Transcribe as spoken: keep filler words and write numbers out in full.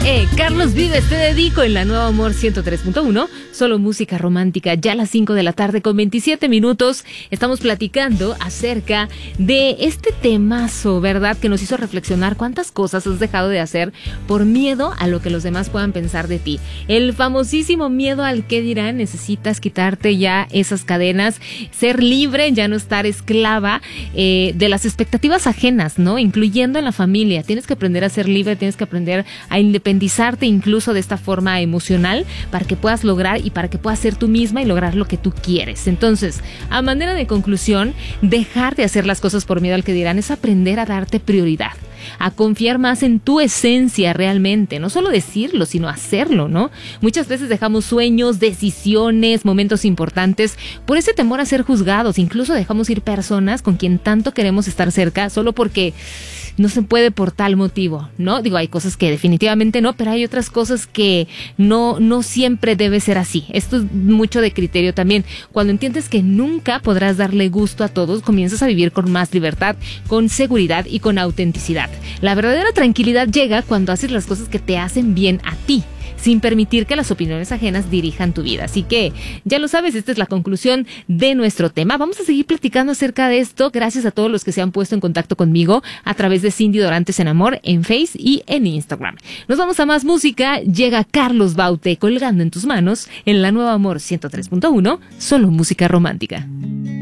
Eh, Carlos Vives, te dedico en la Nueva Amor ciento tres punto uno, solo música romántica, ya a las cinco de la tarde con veintisiete minutos. Estamos platicando acerca de este temazo, ¿verdad? Que nos hizo reflexionar cuántas cosas has dejado de hacer por miedo a lo que los demás puedan pensar de ti. El famosísimo miedo al qué dirán. Necesitas quitarte ya esas cadenas, ser libre, ya no estar esclava eh, de las expectativas ajenas, ¿no? Incluyendo en la familia. Tienes que aprender a ser libre, tienes que aprender a independizarte incluso de esta forma emocional para que puedas lograr y para que puedas ser tú misma y lograr lo que tú quieres. Entonces, a manera de conclusión, dejar de hacer las cosas por miedo al que dirán es aprender a darte prioridad, a confiar más en tu esencia realmente, no solo decirlo, sino hacerlo, ¿no? Muchas veces dejamos sueños, decisiones, momentos importantes por ese temor a ser juzgados. Incluso dejamos ir personas con quien tanto queremos estar cerca solo porque no se puede por tal motivo, ¿no? Digo, hay cosas que definitivamente no, pero hay otras cosas que no, no siempre debe ser así. Esto es mucho de criterio también. Cuando entiendes que nunca podrás darle gusto a todos, comienzas a vivir con más libertad, con seguridad y con autenticidad. La verdadera tranquilidad llega cuando haces las cosas que te hacen bien a ti, sin permitir que las opiniones ajenas dirijan tu vida. Así que, ya lo sabes, esta es la conclusión de nuestro tema. Vamos a seguir platicando acerca de esto. Gracias a todos los que se han puesto en contacto conmigo a través de Cindy Dorantes en Amor, en Face y en Instagram. Nos vamos a más música. Llega Carlos Baute, Colgando en tus manos, en la Nueva Amor ciento tres punto uno, solo música romántica.